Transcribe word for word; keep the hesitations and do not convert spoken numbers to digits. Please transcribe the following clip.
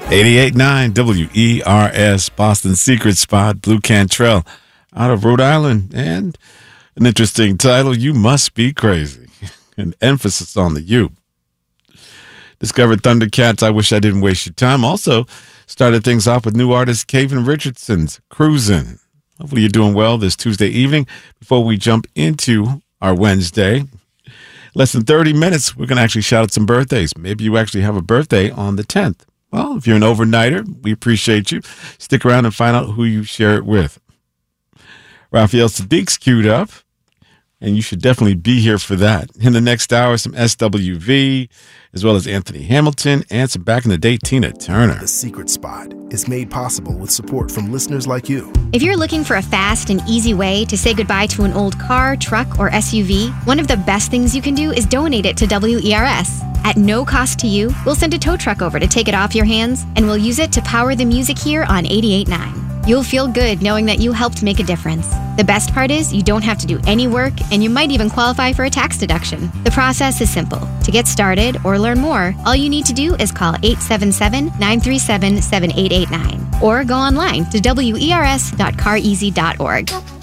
eighty-eight point nine W E R S, Boston Secret Spot, Blue Cantrell out of Rhode Island. And an interesting title, You Must Be Crazy. An emphasis on the U. Discovered Thundercats, I Wish I Didn't Waste Your Time. Also started things off with new artist Kevin Richardson's Cruisin'. Hopefully you're doing well this Tuesday evening. Before we jump into our Wednesday, less than thirty minutes, we're going to actually shout out some birthdays. Maybe you actually have a birthday on the tenth. Well, if you're an overnighter, we appreciate you. Stick around and find out who you share it with. Raphael Sadiq's queued up, and you should definitely be here for that. In the next hour, some S W V, as well as Anthony Hamilton, and some back in the day Tina Turner. The Secret Spot is made possible with support from listeners like you. If you're looking for a fast and easy way to say goodbye to an old car, truck, or S U V, one of the best things you can do is donate it to W E R S. At no cost to you, we'll send a tow truck over to take it off your hands, and we'll use it to power the music here on eighty-eight point nine. You'll feel good knowing that you helped make a difference. The best part is you don't have to do any work, and you might even qualify for a tax deduction. The process is simple. To get started or learn more, all you need to do is call eight seven seven, nine three seven, seven eight eight nine or go online to W E R S dot car easy dot org.